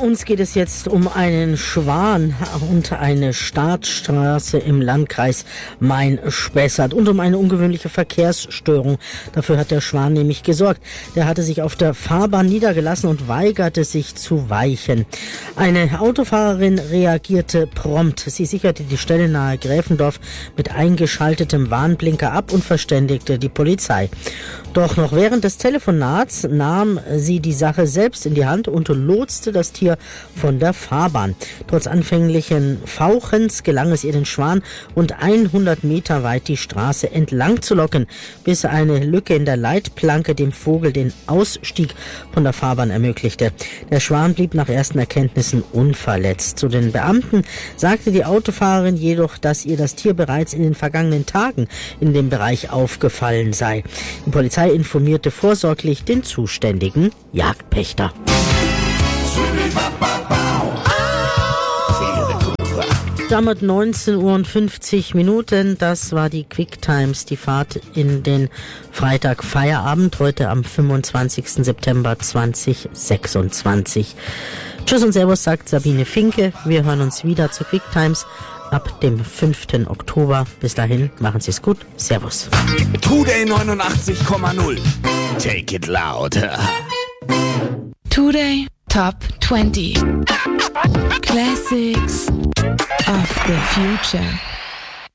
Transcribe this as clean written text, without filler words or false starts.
uns geht es jetzt um einen Schwan und eine Startstraße im Landkreis Main-Spessart und um eine ungewöhnliche Verkehrsstörung. Dafür hat der Schwan nämlich gesorgt. Der hatte sich auf der Fahrbahn niedergelassen und weigerte sich zu weichen. Eine Autofahrerin reagierte prompt. Sie sicherte die Stelle nahe Gräfendorf mit eingeschaltetem Warnblinker ab und verständigte die Polizei. Doch noch während des Telefonats nahm sie die Sache selbst in die Hand und lotste das Tier von der Fahrbahn. Trotz anfänglichen Fauchens gelang es ihr, den Schwan rund 100 Meter weit die Straße entlang zu locken, bis eine Lücke in der Leitplanke dem Vogel den Ausstieg von der Fahrbahn ermöglichte. Der Schwan blieb nach ersten Erkenntnissen unverletzt. Zu den Beamten sagte die Autofahrerin jedoch, dass ihr das Tier bereits in den vergangenen Tagen in dem Bereich aufgefallen sei. Die Polizei informierte vorsorglich den zuständigen Jagdpächter. Damit 19:50 Uhr. Das war die Quick Times, die Fahrt in den Freitag Feierabend, heute am 25. September 2026. Tschüss und Servus, sagt Sabine Finke. Wir hören uns wieder zu Quick Times ab dem 5. Oktober. Bis dahin, machen Sie es gut. Servus. Today 89,0. Take it loud. Today Top 20. Classics of the future.